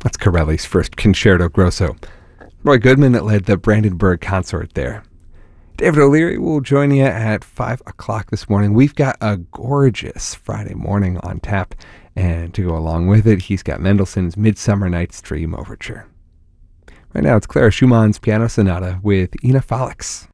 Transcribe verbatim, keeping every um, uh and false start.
That's Corelli's first Concerto Grosso. Roy Goodman led the Brandenburg Consort there. David O'Leary will join you at five o'clock this morning. We've got a gorgeous Friday morning on tap, and to go along with it, he's got Mendelssohn's Midsummer Night's Dream Overture. Right now, it's Clara Schumann's Piano Sonata with Ina Felix.